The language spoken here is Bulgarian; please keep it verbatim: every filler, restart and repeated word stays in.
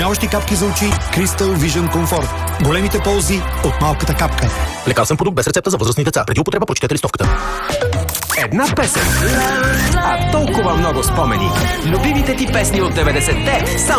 Увлажняващи капки за очи Crystal Vision Comfort. Големите ползи от малката капка. Лекарствен продукт без рецепта за възрастни деца. Преди употреба прочетете листовката. Една песен, а толкова много спомени. Любимите ти песни от деветдесетте само